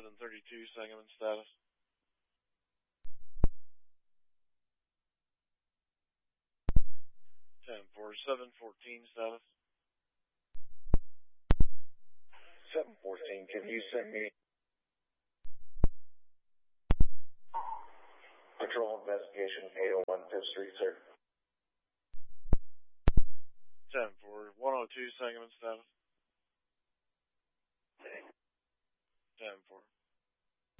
732 Sangamon status. 714 status. 714, can you send me Patrol Investigation 801 5th Street, sir? 102 Sangamon status.